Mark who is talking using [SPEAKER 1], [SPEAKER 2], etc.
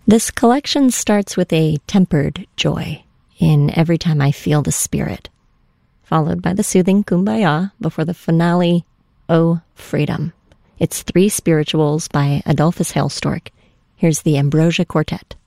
[SPEAKER 1] This collection starts with a tempered joy in Every Time I Feel the Spirit, followed by the soothing Kumbaya before the finale, Oh Freedom. It's three spirituals by Adolphus Hailstork. Here's the Ambrosia Quartet.